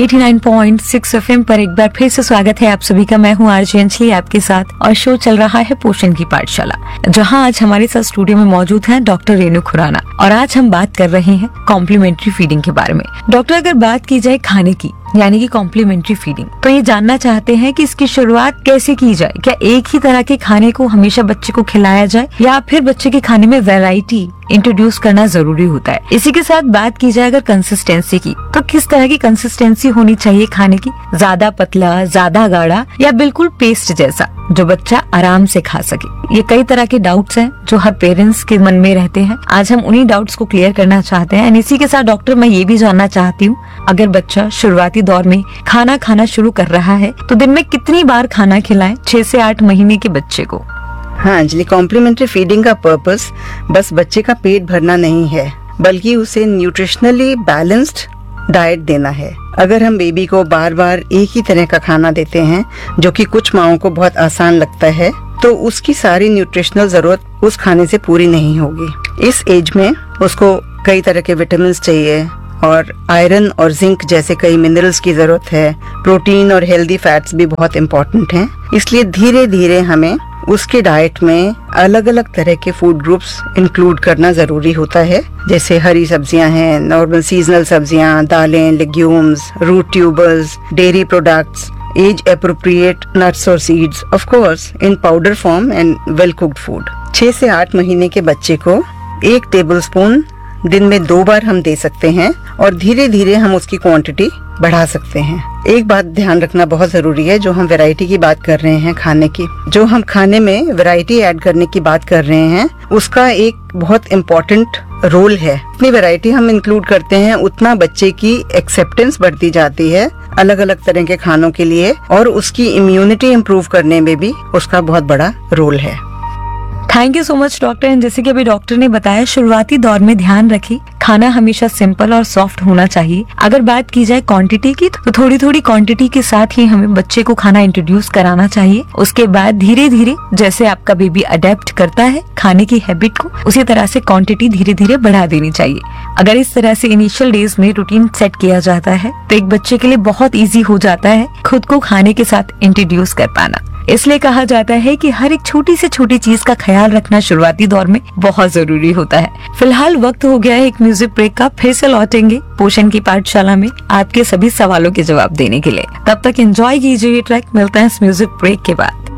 89.6 FM पर एक बार फिर से स्वागत है आप सभी का। मैं हूं आरजे अंजलि आपके साथ और शो चल रहा है पोषण की पाठशाला, जहां आज हमारे साथ स्टूडियो में मौजूद हैं डॉक्टर रेणु खुराना और आज हम बात कर रहे हैं कॉम्प्लीमेंट्री फीडिंग के बारे में। डॉक्टर, अगर बात की जाए खाने की यानी कि कॉम्प्लीमेंट्री फीडिंग, तो ये जानना चाहते हैं कि इसकी शुरुआत कैसे की जाए। क्या एक ही तरह के खाने को हमेशा बच्चे को खिलाया जाए या फिर बच्चे के खाने में वैरायटी इंट्रोड्यूस करना जरूरी होता है? इसी के साथ बात की जाए अगर कंसिस्टेंसी की, तो किस तरह की कंसिस्टेंसी होनी चाहिए खाने की? ज्यादा पतला, ज्यादा गाढ़ा या बिल्कुल पेस्ट जैसा जो बच्चा आराम से खा सके? ये कई तरह के डाउट्स हैं जो हर पेरेंट्स के मन में रहते हैं। आज हम उन्हीं डाउट्स को क्लियर करना चाहते हैं। इसी के साथ डॉक्टर, मैं ये भी जानना चाहती हूँ, अगर बच्चा शुरुआती दौर में खाना खाना शुरू कर रहा है तो दिन में कितनी बार खाना खिलाएं 6 से 8 महीने के बच्चे को? हाँ अंजलि, कॉम्प्लीमेंट्री फीडिंग का पर्पस बस बच्चे का पेट भरना नहीं है, बल्कि उसे न्यूट्रिशनली बैलेंस्ड डाइट देना है। अगर हम बेबी को बार बार एक ही तरह का खाना देते हैं, जो कि कुछ माओं को बहुत आसान लगता है, तो उसकी सारी न्यूट्रिशनल जरूरत उस खाने से पूरी नहीं होगी। इस एज में उसको कई तरह के विटामिन चाहिए और आयरन और जिंक जैसे कई मिनरल्स की जरूरत है। प्रोटीन और हेल्दी फैट्स भी बहुत इम्पोर्टेंट हैं। इसलिए धीरे धीरे हमें उसके डाइट में अलग अलग तरह के फूड ग्रुप्स इंक्लूड करना जरूरी होता है, जैसे हरी सब्जियां हैं, नॉर्मल सीजनल सब्जियां, दालें, legumes, root tubers, dairy products, as appropriate nuts और seeds, of course in powder form and well cooked food. 6 से 8 महीने के बच्चे को 1 टेबलस्पून दिन में 2 बार हम दे सकते हैं और धीरे धीरे हम उसकी क्वांटिटी बढ़ा सकते हैं। एक बात ध्यान रखना बहुत जरूरी है, जो हम वैरायटी की बात कर रहे हैं खाने की, जो हम खाने में वैरायटी ऐड करने की बात कर रहे हैं, उसका एक बहुत इम्पोर्टेंट रोल है। जितनी वैरायटी हम इंक्लूड करते हैं उतना बच्चे की एक्सेप्टेंस बढ़ती जाती है अलग अलग तरह के खानों के लिए, और उसकी इम्यूनिटी इम्प्रूव करने में भी उसका बहुत बड़ा रोल है। Thank you so much doctor. जैसे कि अभी डॉक्टर ने बताया, शुरुआती दौर में ध्यान रखिए खाना हमेशा सिंपल और सॉफ्ट होना चाहिए। अगर बात की जाए क्वांटिटी की, तो थोड़ी थोड़ी क्वांटिटी के साथ ही हमें बच्चे को खाना इंट्रोड्यूस कराना चाहिए। उसके बाद धीरे धीरे जैसे आपका बेबी अडेप्ट करता है खाने की हैबिट को, उसी तरह से क्वांटिटी धीरे धीरे बढ़ा देनी चाहिए। अगर इस तरह से इनिशियल डेज में रूटीन सेट किया जाता है तो एक बच्चे के लिए बहुत ईजी हो जाता है खुद को खाने के साथ इंट्रोड्यूस कर पाना। इसलिए कहा जाता है कि हर एक छोटी से छोटी चीज का ख्याल रखना शुरुआती दौर में बहुत जरूरी होता है। फिलहाल वक्त हो गया है एक म्यूजिक ब्रेक का। फिर से लौटेंगे पोषण की पाठशाला में आपके सभी सवालों के जवाब देने के लिए। तब तक एंजॉय कीजिए ये ट्रैक। मिलता है इस म्यूजिक ब्रेक के बाद।